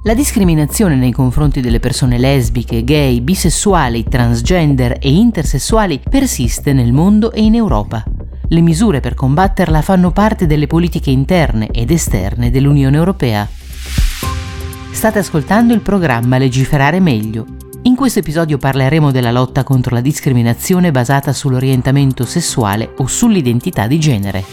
La discriminazione nei confronti delle persone lesbiche, gay, bisessuali, transgender e intersessuali persiste nel mondo e in Europa. Le misure per combatterla fanno parte delle politiche interne ed esterne dell'Unione Europea. State ascoltando il programma Legiferare Meglio. In questo episodio parleremo della lotta contro la discriminazione basata sull'orientamento sessuale o sull'identità di genere.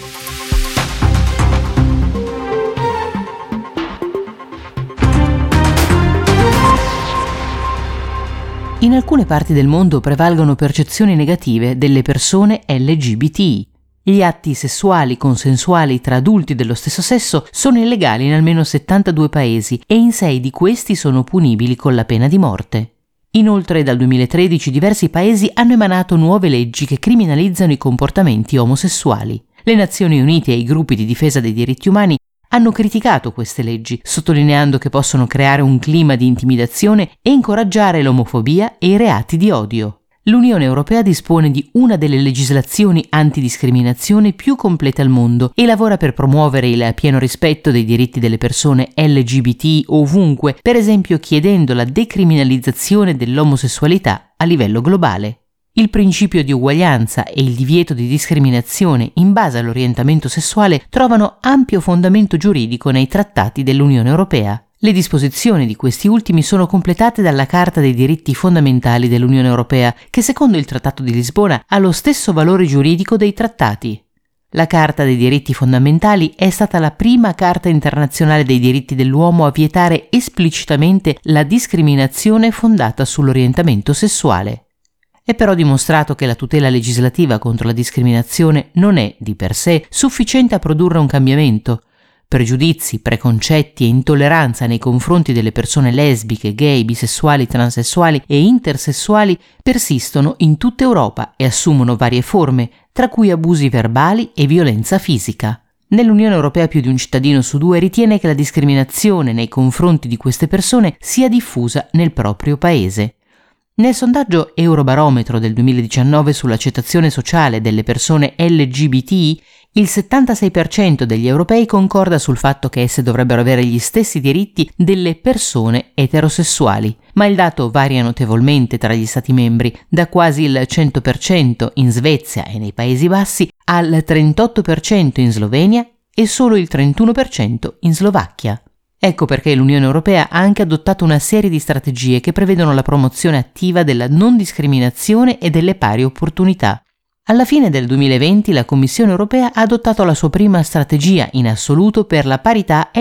In alcune parti del mondo prevalgono percezioni negative delle persone LGBTI. Gli atti sessuali consensuali tra adulti dello stesso sesso sono illegali in almeno 72 paesi e in 6 di questi sono punibili con la pena di morte. Inoltre, dal 2013 diversi paesi hanno emanato nuove leggi che criminalizzano i comportamenti omosessuali. Le Nazioni Unite e i gruppi di difesa dei diritti umani hanno criticato queste leggi, sottolineando che possono creare un clima di intimidazione e incoraggiare l'omofobia e i reati di odio. L'Unione Europea dispone di una delle legislazioni antidiscriminazione più complete al mondo e lavora per promuovere il pieno rispetto dei diritti delle persone LGBT ovunque, per esempio chiedendo la decriminalizzazione dell'omosessualità a livello globale. Il principio di uguaglianza e il divieto di discriminazione in base all'orientamento sessuale trovano ampio fondamento giuridico nei trattati dell'Unione Europea. Le disposizioni di questi ultimi sono completate dalla Carta dei diritti fondamentali dell'Unione Europea, che secondo il Trattato di Lisbona ha lo stesso valore giuridico dei trattati. La Carta dei diritti fondamentali è stata la prima Carta internazionale dei diritti dell'uomo a vietare esplicitamente la discriminazione fondata sull'orientamento sessuale. È però dimostrato che la tutela legislativa contro la discriminazione non è, di per sé, sufficiente a produrre un cambiamento. Pregiudizi, preconcetti e intolleranza nei confronti delle persone lesbiche, gay, bisessuali, transessuali e intersessuali persistono in tutta Europa e assumono varie forme, tra cui abusi verbali e violenza fisica. Nell'Unione Europea più di un cittadino su 2 ritiene che la discriminazione nei confronti di queste persone sia diffusa nel proprio paese. Nel sondaggio Eurobarometro del 2019 sull'accettazione sociale delle persone LGBTI, il 76% degli europei concorda sul fatto che esse dovrebbero avere gli stessi diritti delle persone eterosessuali, ma il dato varia notevolmente tra gli Stati membri, da quasi il 100% in Svezia e nei Paesi Bassi al 38% in Slovenia e solo il 31% in Slovacchia. Ecco perché l'Unione Europea ha anche adottato una serie di strategie che prevedono la promozione attiva della non discriminazione e delle pari opportunità. Alla fine del 2020 la Commissione Europea ha adottato la sua prima strategia in assoluto per la parità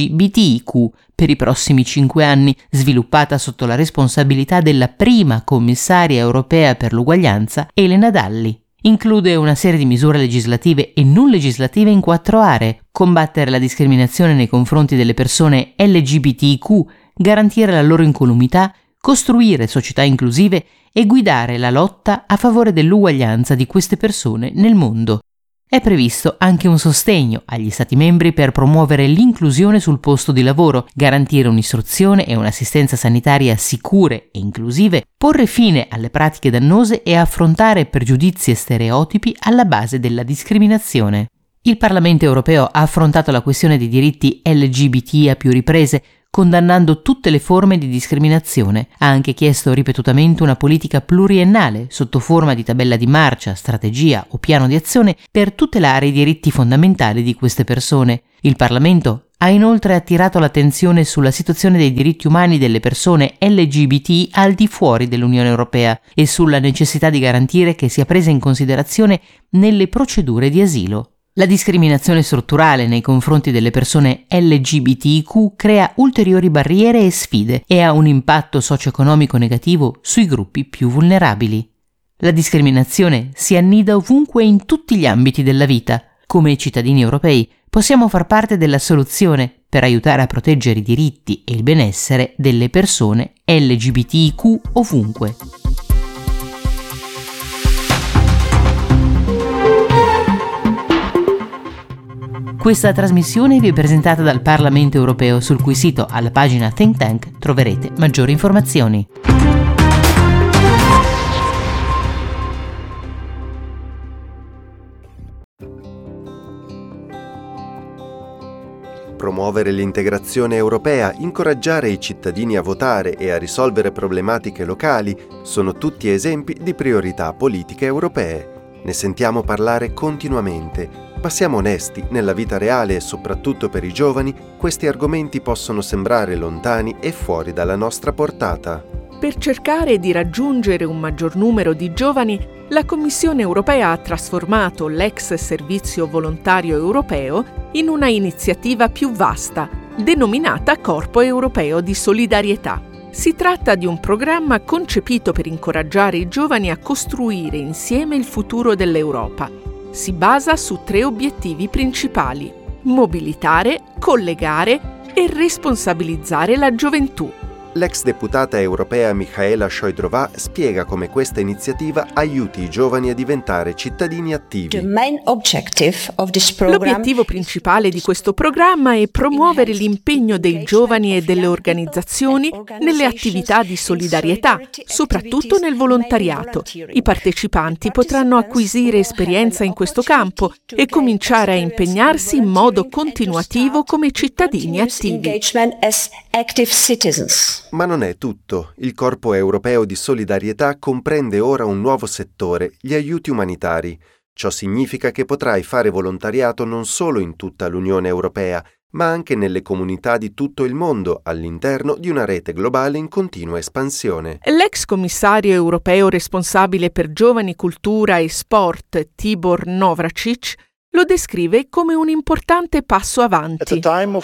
LGBTIQ per i prossimi 5 anni, sviluppata sotto la responsabilità della prima commissaria europea per l'uguaglianza, Elena Dalli. Include una serie di misure legislative e non legislative in 4 aree: combattere la discriminazione nei confronti delle persone LGBTIQ, garantire la loro incolumità, costruire società inclusive e guidare la lotta a favore dell'uguaglianza di queste persone nel mondo. È previsto anche un sostegno agli Stati membri per promuovere l'inclusione sul posto di lavoro, garantire un'istruzione e un'assistenza sanitaria sicure e inclusive, porre fine alle pratiche dannose e affrontare pregiudizi e stereotipi alla base della discriminazione. Il Parlamento europeo ha affrontato la questione dei diritti LGBT a più riprese, condannando tutte le forme di discriminazione. Ha anche chiesto ripetutamente una politica pluriennale, sotto forma di tabella di marcia, strategia o piano di azione, per tutelare i diritti fondamentali di queste persone. Il Parlamento ha inoltre attirato l'attenzione sulla situazione dei diritti umani delle persone LGBT al di fuori dell'Unione Europea e sulla necessità di garantire che sia presa in considerazione nelle procedure di asilo. La discriminazione strutturale nei confronti delle persone LGBTIQ crea ulteriori barriere e sfide e ha un impatto socio-economico negativo sui gruppi più vulnerabili. La discriminazione si annida ovunque in tutti gli ambiti della vita. Come cittadini europei possiamo far parte della soluzione per aiutare a proteggere i diritti e il benessere delle persone LGBTIQ ovunque. Questa trasmissione vi è presentata dal Parlamento Europeo, sul cui sito alla pagina Think Tank troverete maggiori informazioni. Promuovere l'integrazione europea, incoraggiare i cittadini a votare e a risolvere problematiche locali sono tutti esempi di priorità politiche europee. Ne sentiamo parlare continuamente, ma siamo onesti, nella vita reale e soprattutto per i giovani, questi argomenti possono sembrare lontani e fuori dalla nostra portata. Per cercare di raggiungere un maggior numero di giovani, la Commissione europea ha trasformato l'ex Servizio Volontario Europeo in una iniziativa più vasta, denominata Corpo Europeo di Solidarietà. Si tratta di un programma concepito per incoraggiare i giovani a costruire insieme il futuro dell'Europa. Si basa su 3 obiettivi principali: mobilitare, collegare e responsabilizzare la gioventù. L'ex deputata europea Michaela Šojdrová spiega come questa iniziativa aiuti i giovani a diventare cittadini attivi. L'obiettivo principale di questo programma è promuovere l'impegno dei giovani e delle organizzazioni nelle attività di solidarietà, soprattutto nel volontariato. I partecipanti potranno acquisire esperienza in questo campo e cominciare a impegnarsi in modo continuativo come cittadini attivi. Ma non è tutto. Il Corpo Europeo di Solidarietà comprende ora un nuovo settore, gli aiuti umanitari. Ciò significa che potrai fare volontariato non solo in tutta l'Unione Europea, ma anche nelle comunità di tutto il mondo, all'interno di una rete globale in continua espansione. L'ex commissario europeo responsabile per giovani, cultura e sport, Tibor Navracsics, lo descrive come un importante passo avanti. In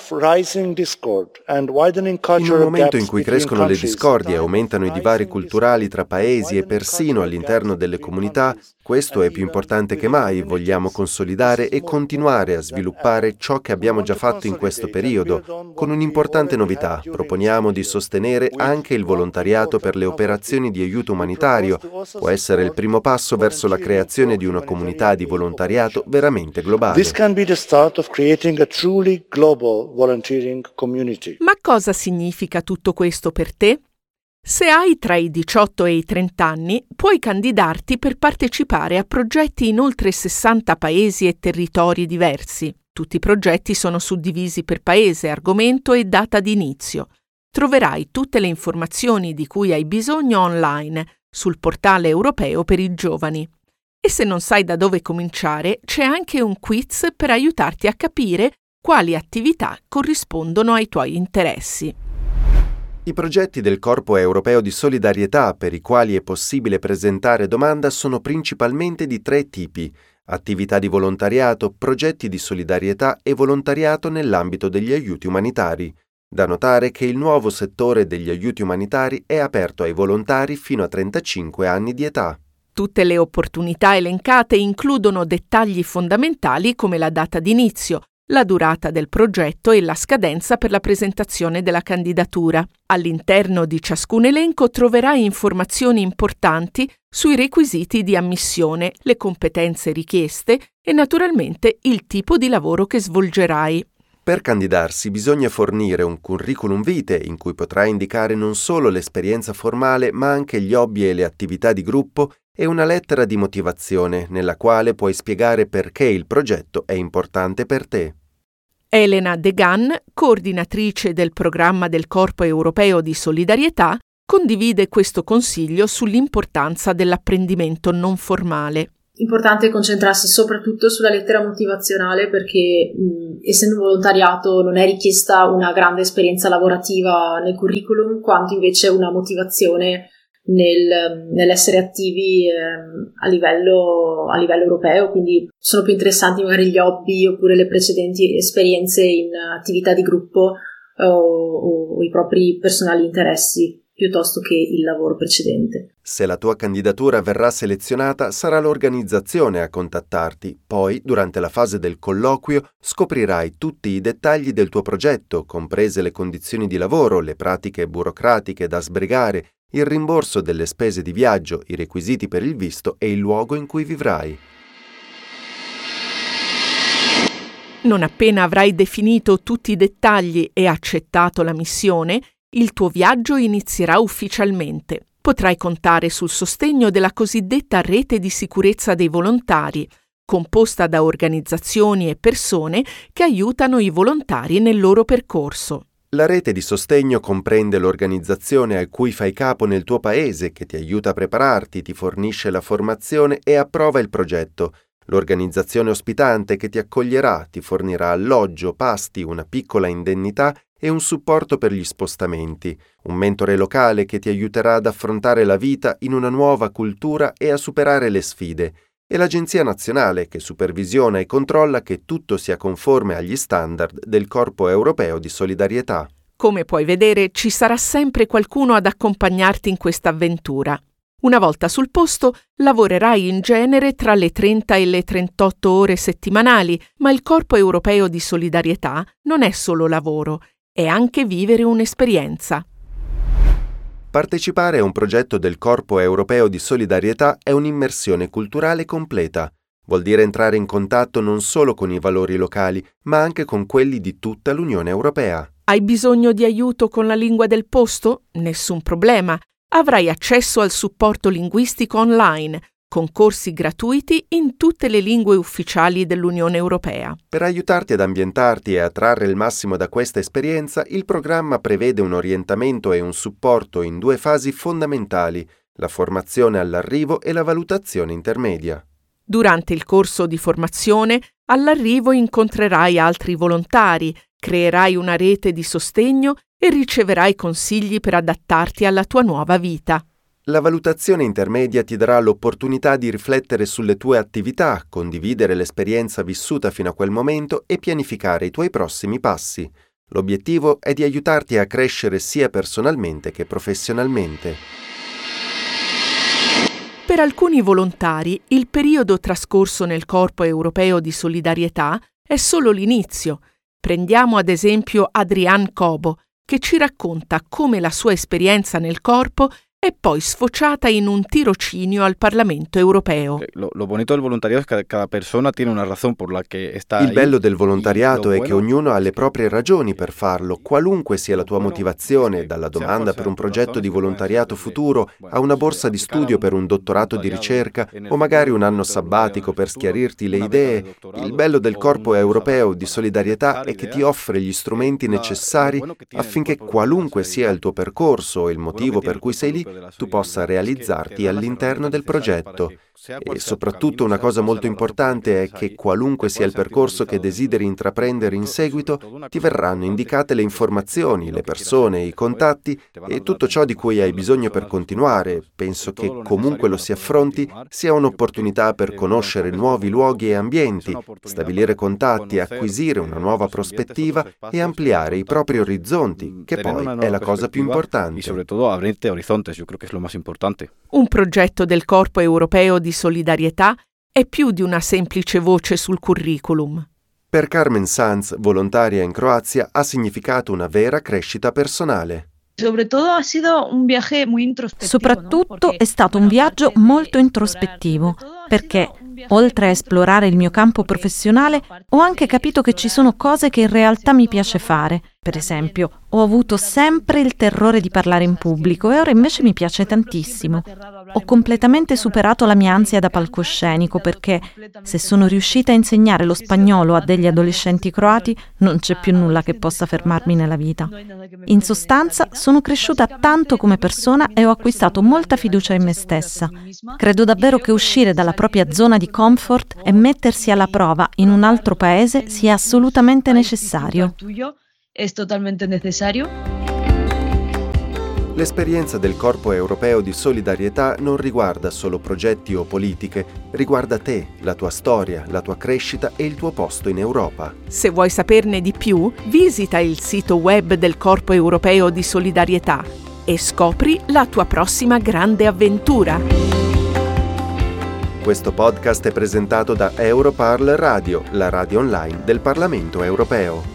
un momento in cui crescono le discordie e aumentano i divari culturali tra paesi e persino all'interno delle comunità, questo è più importante che mai. Vogliamo consolidare e continuare a sviluppare ciò che abbiamo già fatto in questo periodo, con un'importante novità. Proponiamo di sostenere anche il volontariato per le operazioni di aiuto umanitario. Può essere il primo passo verso la creazione di una comunità di volontariato veramente globale. This can be the start of creating a truly global volunteering community. Ma cosa significa tutto questo per te? Se hai tra i 18 e i 30 anni, puoi candidarti per partecipare a progetti in oltre 60 paesi e territori diversi. Tutti i progetti sono suddivisi per paese, argomento e data di inizio. Troverai tutte le informazioni di cui hai bisogno online sul portale europeo per i giovani. E se non sai da dove cominciare, c'è anche un quiz per aiutarti a capire quali attività corrispondono ai tuoi interessi. I progetti del Corpo Europeo di Solidarietà per i quali è possibile presentare domanda sono principalmente di 3 tipi: attività di volontariato, progetti di solidarietà e volontariato nell'ambito degli aiuti umanitari. Da notare che il nuovo settore degli aiuti umanitari è aperto ai volontari fino a 35 anni di età. Tutte le opportunità elencate includono dettagli fondamentali come la data d'inizio, la durata del progetto e la scadenza per la presentazione della candidatura. All'interno di ciascun elenco troverai informazioni importanti sui requisiti di ammissione, le competenze richieste e naturalmente il tipo di lavoro che svolgerai. Per candidarsi bisogna fornire un curriculum vitae in cui potrai indicare non solo l'esperienza formale ma anche gli hobby e le attività di gruppo e una lettera di motivazione nella quale puoi spiegare perché il progetto è importante per te. Elena Degan, coordinatrice del programma del Corpo Europeo di Solidarietà, condivide questo consiglio sull'importanza dell'apprendimento non formale. Importante concentrarsi soprattutto sulla lettera motivazionale perché essendo volontariato non è richiesta una grande esperienza lavorativa nel curriculum, quanto invece una motivazione nell'essere attivi a livello europeo, quindi sono più interessanti magari gli hobby oppure le precedenti esperienze in attività di gruppo o i propri personali interessi piuttosto che il lavoro precedente. Se la tua candidatura verrà selezionata, sarà l'organizzazione a contattarti. Poi, durante la fase del colloquio, scoprirai tutti i dettagli del tuo progetto, comprese le condizioni di lavoro, le pratiche burocratiche da sbrigare, il rimborso delle spese di viaggio, i requisiti per il visto e il luogo in cui vivrai. Non appena avrai definito tutti i dettagli e accettato la missione, il tuo viaggio inizierà ufficialmente. Potrai contare sul sostegno della cosiddetta rete di sicurezza dei volontari, composta da organizzazioni e persone che aiutano i volontari nel loro percorso. La rete di sostegno comprende l'organizzazione a cui fai capo nel tuo paese, che ti aiuta a prepararti, ti fornisce la formazione e approva il progetto. L'organizzazione ospitante che ti accoglierà, ti fornirà alloggio, pasti, una piccola indennità e un supporto per gli spostamenti. Un mentore locale che ti aiuterà ad affrontare la vita in una nuova cultura e a superare le sfide. E l'Agenzia Nazionale che supervisiona e controlla che tutto sia conforme agli standard del Corpo Europeo di Solidarietà. Come puoi vedere, ci sarà sempre qualcuno ad accompagnarti in questa avventura. Una volta sul posto, lavorerai in genere tra le 30 e le 38 ore settimanali, ma il Corpo Europeo di Solidarietà non è solo lavoro, è anche vivere un'esperienza. Partecipare a un progetto del Corpo Europeo di Solidarietà è un'immersione culturale completa. Vuol dire entrare in contatto non solo con i valori locali, ma anche con quelli di tutta l'Unione Europea. Hai bisogno di aiuto con la lingua del posto? Nessun problema. Avrai accesso al supporto linguistico online, con corsi gratuiti in tutte le lingue ufficiali dell'Unione Europea. Per aiutarti ad ambientarti e a trarre il massimo da questa esperienza, il programma prevede un orientamento e un supporto in 2 fasi fondamentali, la formazione all'arrivo e la valutazione intermedia. Durante il corso di formazione, all'arrivo incontrerai altri volontari, creerai una rete di sostegno e riceverai consigli per adattarti alla tua nuova vita. La valutazione intermedia ti darà l'opportunità di riflettere sulle tue attività, condividere l'esperienza vissuta fino a quel momento e pianificare i tuoi prossimi passi. L'obiettivo è di aiutarti a crescere sia personalmente che professionalmente. Per alcuni volontari, il periodo trascorso nel Corpo Europeo di Solidarietà è solo l'inizio. Prendiamo ad esempio Adrián Cobo, che ci racconta come la sua esperienza nel corpo è poi sfociata in un tirocinio al Parlamento europeo. Lo bonito del volontariato es que cada persona tiene una razón por la que está Il bello del volontariato è che ognuno ha le proprie ragioni per farlo, qualunque sia la tua motivazione, dalla domanda per un progetto di volontariato futuro a una borsa di studio per un dottorato di ricerca o magari un anno sabbatico per schiarirti le idee. Il bello del Corpo Europeo di Solidarietà è che ti offre gli strumenti necessari affinché qualunque sia il tuo percorso e il motivo per cui sei lì, tu possa realizzarti all'interno del progetto. E soprattutto una cosa molto importante è che qualunque sia il percorso che desideri intraprendere in seguito, ti verranno indicate le informazioni, le persone, i contatti e tutto ciò di cui hai bisogno per continuare. Penso che comunque lo si affronti sia un'opportunità per conoscere nuovi luoghi e ambienti, stabilire contatti, acquisire una nuova prospettiva e ampliare i propri orizzonti, che poi è la cosa più importante. E soprattutto aprire orizzonti, io credo che è lo más importante. Un progetto del Corpo Europeo di Solidarietà è più di una semplice voce sul curriculum. Per Carmen Sanz, volontaria in Croazia, ha significato una vera crescita personale. Soprattutto è stato un viaggio molto introspettivo, perché oltre a esplorare il mio campo professionale, ho anche capito che ci sono cose che in realtà mi piace fare. Per esempio, ho avuto sempre il terrore di parlare in pubblico e ora invece mi piace tantissimo. Ho completamente superato la mia ansia da palcoscenico perché se sono riuscita a insegnare lo spagnolo a degli adolescenti croati, non c'è più nulla che possa fermarmi nella vita. In sostanza, sono cresciuta tanto come persona e ho acquistato molta fiducia in me stessa. Credo davvero che uscire dalla propria zona di comfort e mettersi alla prova in un altro paese sia assolutamente necessario. È totalmente necessario. L'esperienza del Corpo Europeo di Solidarietà non riguarda solo progetti o politiche, riguarda te, la tua storia, la tua crescita e il tuo posto in Europa. Se vuoi saperne di più, visita il sito web del Corpo Europeo di Solidarietà e scopri la tua prossima grande avventura. Questo podcast è presentato da Europarl Radio, la radio online del Parlamento Europeo.